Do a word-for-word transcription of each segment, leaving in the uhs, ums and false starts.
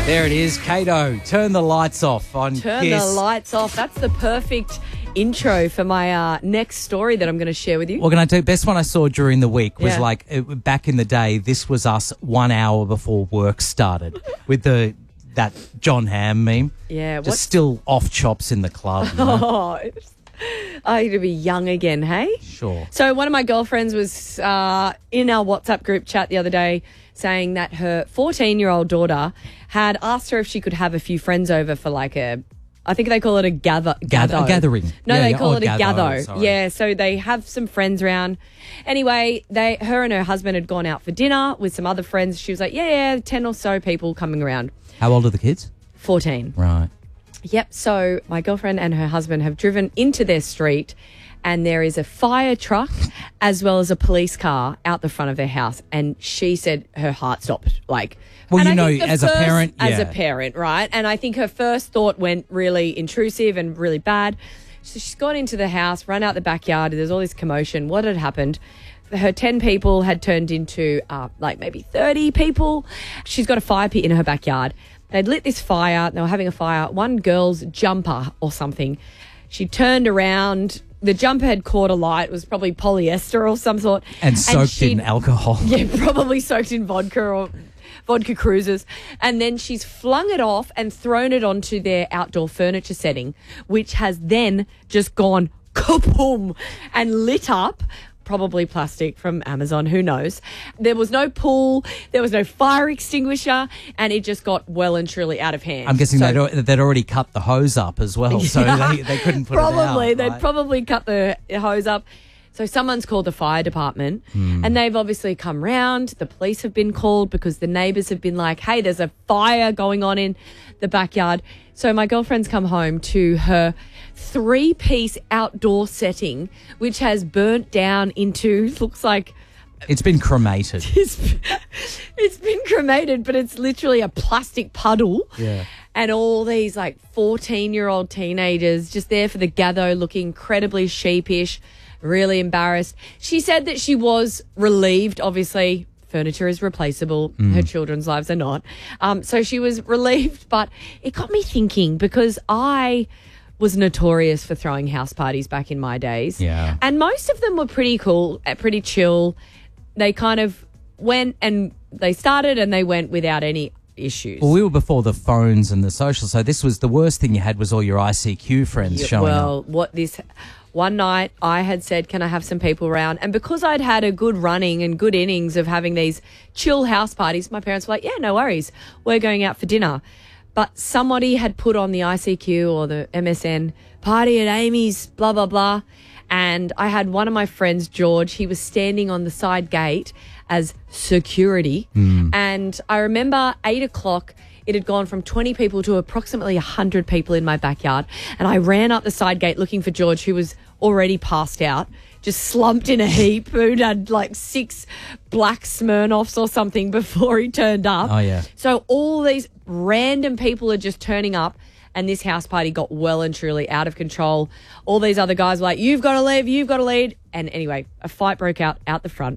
There it is, Kato. Turn the lights off on Turn Kiss. the lights off. That's the perfect intro for my uh, next story that I'm going to share with you. What can I do? Best one I saw during the week was Yeah. like it, back in the day. This was us one hour before work started with the that John Hamm meme. Yeah, just what's- still off chops in the club. You know? Oh, it's- I need to be young again, hey? Sure. So one of my girlfriends was uh, in our WhatsApp group chat the other day saying that her fourteen-year-old daughter had asked her if she could have a few friends over for like a, I think they call it a gather, Gather- gatho. a gathering. No, Yeah, they yeah. call Oh, it a gatho, gatho. sorry. Yeah, so they have some friends around. Anyway, they, her and her husband had gone out for dinner with some other friends. She was like, yeah, yeah, ten or so people coming around. How old are the kids? fourteen. Right. Yep. So my girlfriend and her husband have driven into their street and there is a fire truck as well as a police car out the front of their house. And she said her heart stopped. Like, Well, and you I know, think the as a first- parent, as a yeah. parent, right? And I think her first thought went really intrusive and really bad. So she's gone into the house, run out the backyard. There's all this commotion. What had happened? Her ten people had turned into uh, like maybe thirty people. She's got a fire pit in her backyard. They'd lit this fire. They were having a fire. One girl's jumper or something. She turned around. The jumper had caught alight. It was probably polyester or some sort. And soaked she'd- in alcohol. Yeah, probably soaked in vodka or vodka cruisers. And then she's flung it off and thrown it onto their outdoor furniture setting, which has then just gone kaboom and lit up. Probably plastic from Amazon, who knows. There was no pool, there was no fire extinguisher, and it just got well and truly out of hand. I'm guessing So- they'd, al- they'd already cut the hose up as well, so they, they couldn't put probably it out. they'd right? probably cut the hose up. So someone's called the fire department and they've obviously come round. The police have been called because the neighbours have been like, hey, there's a fire going on in the backyard. So my girlfriend's come home to her three-piece outdoor setting, which has burnt down into, looks like It's been cremated. it's, it's been cremated, but it's literally a plastic puddle. Yeah. And all these like fourteen-year-old teenagers just there for the gatho, looking incredibly sheepish, really embarrassed. She said that she was relieved, obviously. Furniture is replaceable. Her children's lives are not. Um, so she was relieved, but it got me thinking because I was notorious for throwing house parties back in my days. Yeah. And most of them were pretty cool, uh, pretty chill. They kind of went and they started and they went without any issues. Well, we were before the phones and the social, so this was the worst thing you had was all your I C Q friends Yeah, showing well, up. what this one night I had said, can I have some people around? And because I'd had a good running and good innings of having these chill house parties, my parents were like, yeah, no worries. We're going out for dinner. But somebody had put on the I C Q or the M S N party at Amy's, blah, blah, blah. And I had one of my friends, George, he was standing on the side gate as security. And I remember eight o'clock, it had gone from twenty people to approximately one hundred people in my backyard. And I ran up the side gate looking for George, who was already passed out, just slumped in a heap, who'd had like six black Smirnoffs or something before he turned up. Oh, yeah. So all these random people are just turning up. And this house party got well and truly out of control. All these other guys were like, you've got to leave, you've got to leave. And anyway, a fight broke out out the front.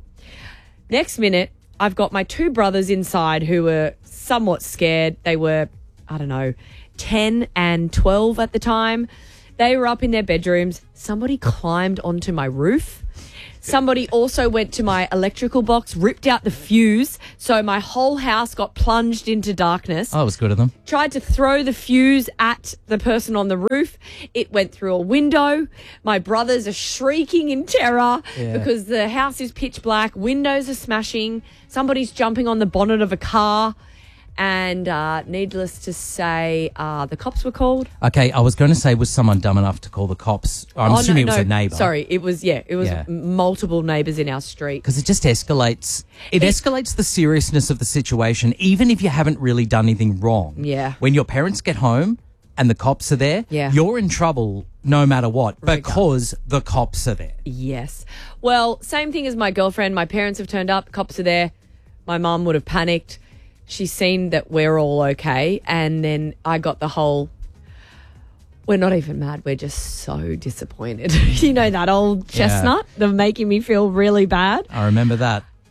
Next minute, I've got my two brothers inside who were somewhat scared. They were, I don't know, ten and twelve at the time. They were up in their bedrooms. Somebody climbed onto my roof. Somebody also went to my electrical box, ripped out the fuse. So my whole house got plunged into darkness. Oh, it was good of them. Tried to throw the fuse at the person on the roof. It went through a window. My brothers are shrieking in terror Yeah. because the house is pitch black. Windows are smashing. Somebody's jumping on the bonnet of a car. And uh, needless to say, uh, the cops were called. Okay, I was going to say, was someone dumb enough to call the cops? I'm Oh, no, assuming it was no, a neighbour. Sorry, it was, yeah, it was Yeah. m- multiple neighbours in our street. Because it just escalates. It, It- escalates the seriousness of the situation, even if you haven't really done anything wrong. Yeah. When your parents get home and the cops are there, Yeah. you're in trouble no matter what Right. because the cops are there. Yes. Well, same thing as my girlfriend. My parents have turned up. Cops are there. My mum would have panicked. She's seen that we're all okay. And then I got the whole, we're not even mad. We're just so disappointed. You know, that old chestnut, the making me feel really bad. I remember that.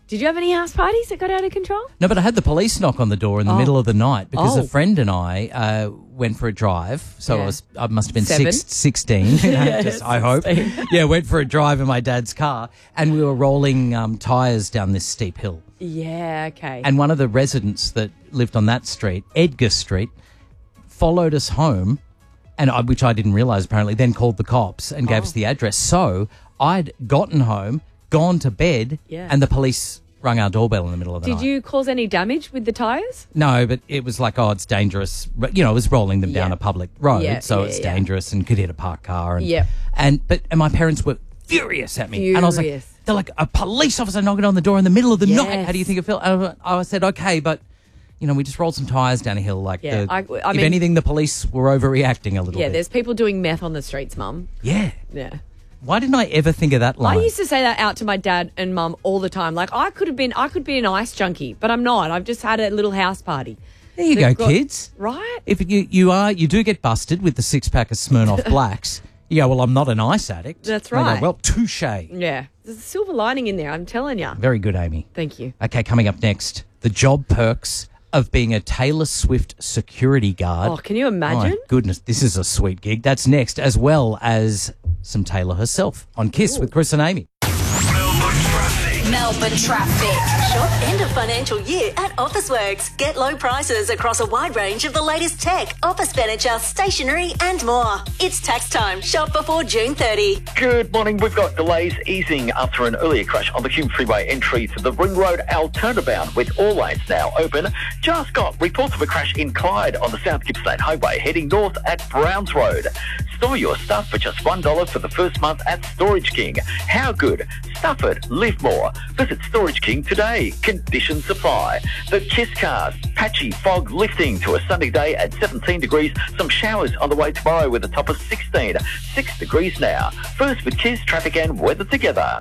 Did you have any house parties that got out of control? No, but I had the police knock on the door in the Oh. middle of the night because Oh. a friend and I uh, went for a drive. So Yeah. I was, I must have been Seven? six, sixteen. You know, Yeah, just, I hope. sixteen. Yeah, went for a drive in my dad's car, and we were rolling um, tyres down this steep hill. Yeah, okay. And one of the residents that lived on that street, Edgar Street, followed us home, and I, which I didn't realise apparently, then called the cops and gave Oh. us the address. So I'd gotten home, gone to bed, Yeah. and the police rung our doorbell in the middle of the Did night. you cause any damage with the tyres? No, but it was like, oh, it's dangerous. You know, it was rolling them down Yeah. a public road, Yeah, so yeah, it's yeah. dangerous and could hit a parked car. And, Yep. and but and my parents were furious at me, and I was like, Furious. they're like a police officer knocking on the door in the middle of the night. Yes. How do you think it felt? And I said, okay, but you know, we just rolled some tyres down a hill. Like, Yeah, the, I- I if mean- anything, the police were overreacting a little Yeah, bit. there's people doing meth on the streets, Mum. Yeah. Yeah. Why didn't I ever think of that line? I used to say that out to my dad and mum all the time. Like, I could have been, I could be an ice junkie, but I'm not. I've just had a little house party. there you go, They've got- kids. Right? If you you are you do get busted with the six pack of Smirnoff Blacks. You go, well, I'm not an ice addict. That's And I go, right. well, touche. Yeah. There's a silver lining in there, I'm telling you. Very good, Amy. Thank you. Okay, coming up next, the job perks of being a Taylor Swift security guard. Oh, can you My imagine? goodness, this is a sweet gig. That's next, as well as some Taylor herself on Kiss with Chris and Amy. Melbourne traffic. Melbourne traffic. Shop end of financial year at Officeworks. Get low prices across a wide range of the latest tech, office furniture, stationery and more. It's tax time. Shop before June thirtieth. Good morning. We've got delays easing after an earlier crash on the Hume Freeway entry to the Ring Road L turnabout with all lanes now open. Just got reports of a crash in Clyde on the South Gippsland Highway heading north at Browns Road. Store your stuff for just one dollar for the first month at Storage King. How good? Stuff it. Live more. Visit Storage King today. Conditions apply. The Kiss cars. Patchy fog lifting to a sunny day at seventeen degrees. Some showers on the way tomorrow with a top of sixteen. six degrees now. First with Kiss, traffic and weather together.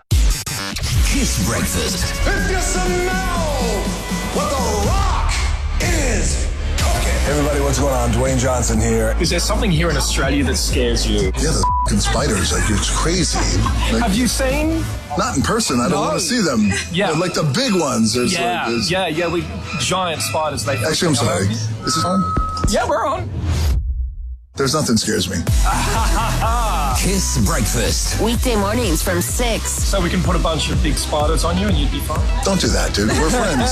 Kiss Breakfast. If you smell what the rock is cooking. Everybody, what's going on? Dwayne Johnson here. Is there something here in Australia that scares you? Yeah, the f***ing spiders, like, it's crazy. Like, Have you seen? not in person, I don't No. want to see them. Yeah. But, like the big ones. There's Yeah, like, there's, yeah, yeah. We giant spiders. They Actually, I'm sorry. This is on? Yeah, we're on. There's nothing scares me. Kiss Breakfast. Weekday mornings from six. So we can put a bunch of big spiders on you and you'd be fine. Don't do that, dude. We're friends.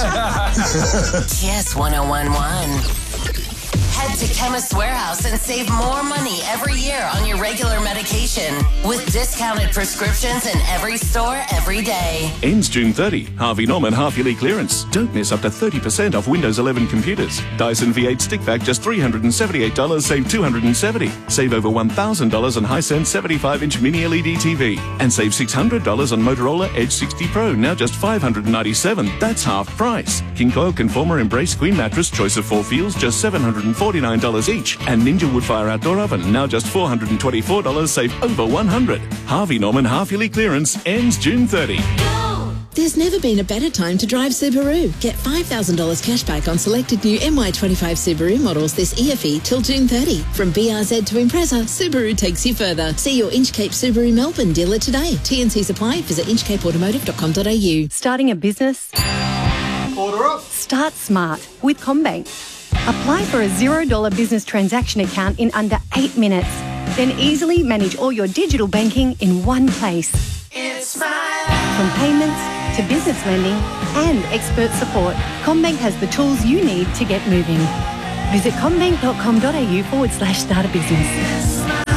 Kiss one oh one one. Head to Chemist Warehouse and save more money every year on your regular medication with discounted prescriptions in every store every day. Ends June thirtieth. Harvey Norman half-yearly clearance. Don't miss up to thirty percent off Windows eleven computers. Dyson V eight stick vac just three hundred seventy-eight dollars, save two hundred seventy dollars. Save over one thousand dollars on Hisense seventy-five inch mini L E D T V. And save six hundred dollars on Motorola Edge sixty Pro, now just five hundred ninety-seven dollars. That's half price. King Coil Conformer Embrace Queen Mattress, choice of four feels, just seven hundred forty-nine dollars each. And Ninja Woodfire Outdoor Oven, now just four hundred twenty-four dollars, save over one hundred dollars. Harvey Norman half-yearly clearance ends June thirtieth. There's never been a better time to drive Subaru. Get five thousand dollars cash back on selected new M Y twenty-five Subaru models this E F E till June thirtieth. From B R Z to Impreza, Subaru takes you further. See your Inchcape Subaru Melbourne dealer today. T N Cs apply. Visit inchcape automotive dot com dot a u. Starting a business? Order up. Start smart with CommBank. Apply for a zero dollar business transaction account in under eight minutes. Then easily manage all your digital banking in one place. It's my life. From payments to business lending and expert support, CommBank has the tools you need to get moving. Visit commbank dot com dot a u forward slash start a business.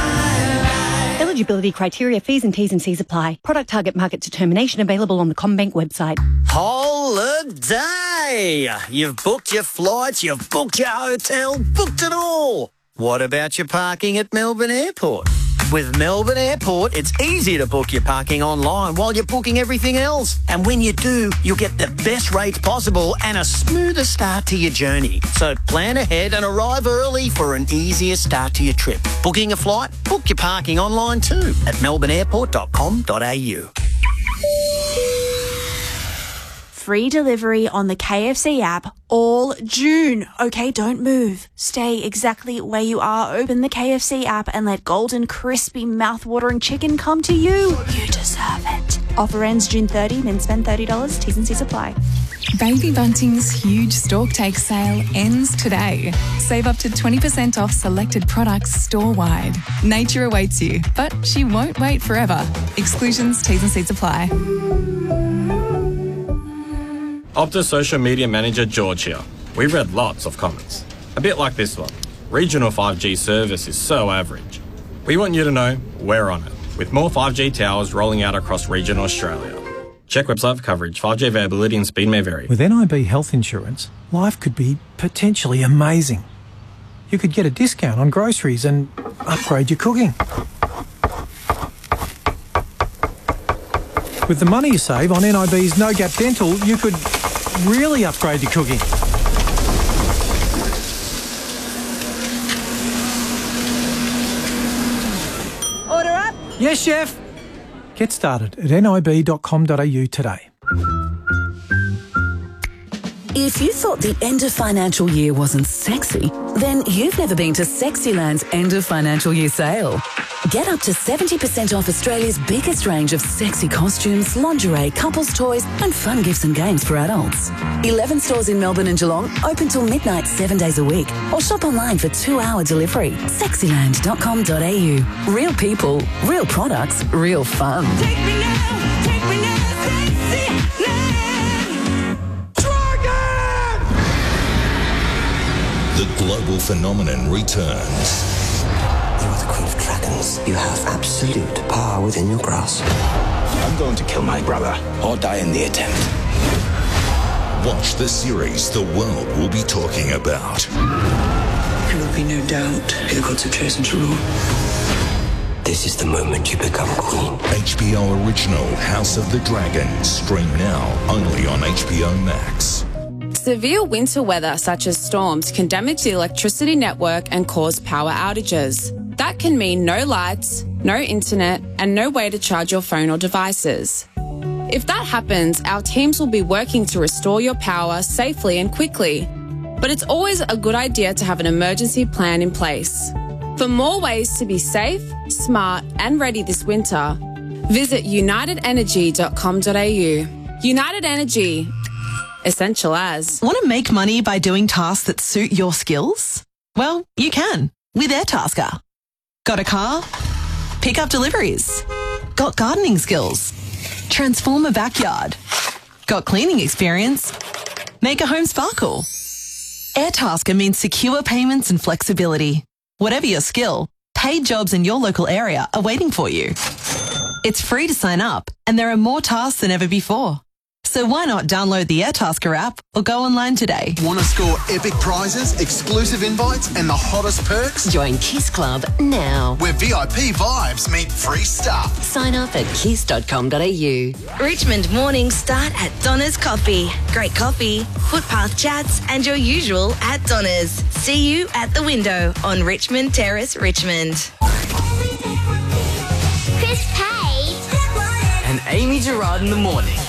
Eligibility criteria, fees and T's and C's apply. Product target market determination available on the CommBank website. Holiday! You've booked your flights, you've booked your hotel, booked it all. What about your parking at Melbourne Airport? With Melbourne Airport, it's easy to book your parking online while you're booking everything else. And when you do, you'll get the best rates possible and a smoother start to your journey. So plan ahead and arrive early for an easier start to your trip. Booking a flight? Book your parking online too at melbourne airport dot com dot a u. Free delivery on the K F C app all June. Okay, don't move. Stay exactly where you are. Open the K F C app and let golden, crispy, mouth-watering chicken come to you. You deserve it. Offer ends June thirtieth, then spend thirty dollars. T's and C's apply. Baby Bunting's huge Stork Take sale ends today. Save up to twenty percent off selected products store-wide. Nature awaits you, but she won't wait forever. Exclusions, T's and C's apply. Optus Social Media Manager George here. We've read lots of comments. A bit like this one. Regional five G service is so average. We want you to know we're on it, with more five G towers rolling out across regional Australia. Check website for coverage. five G availability and speed may vary. With N I B health insurance, life could be potentially amazing. You could get a discount on groceries and upgrade your cooking. With the money you save on N I B's No Gap Dental, you could really upgrade your cooking. Order up. Yes, chef. Get started at nib dot com dot a u today. If you thought the end of financial year wasn't sexy, then you've never been to Sexyland's end of financial year sale. Get up to seventy percent off Australia's biggest range of sexy costumes, lingerie, couples toys and fun gifts and games for adults. eleven stores in Melbourne and Geelong, open till midnight seven days a week. Or shop online for two-hour delivery. sexyland dot com dot a u. Real people, real products, real fun. Take me now, take me now, Sexyland. Dragon! The global phenomenon returns. You are the Queen of Dragons. You have absolute power within your grasp. I'm going to kill my brother or die in the attempt. Watch the series the world will be talking about. There will be no doubt who the gods have chosen to rule. This is the moment you become queen. H B O original House of the Dragon. Stream now only on H B O Max. Severe winter weather such as storms can damage the electricity network and cause power outages. That can mean no lights, no internet, and no way to charge your phone or devices. If that happens, our teams will be working to restore your power safely and quickly. But it's always a good idea to have an emergency plan in place. For more ways to be safe, smart, and ready this winter, visit united energy dot com dot a u. United Energy. Essential as. Want to make money by doing tasks that suit your skills? Well, you can with Airtasker. Got a car? Pick up deliveries. Got gardening skills? Transform a backyard. Got cleaning experience? Make a home sparkle. Airtasker means secure payments and flexibility. Whatever your skill, paid jobs in your local area are waiting for you. It's free to sign up, and there are more tasks than ever before. So why not download the Airtasker app or go online today? Want to score epic prizes, exclusive invites and the hottest perks? Join Kiss Club now. Where V I P vibes meet free stuff. Sign up at kiss dot com dot a u. Richmond mornings start at Donna's Coffee. Great coffee, footpath chats and your usual at Donna's. See you at the window on Richmond Terrace, Richmond. Chris Page and Amy Gerard in the morning.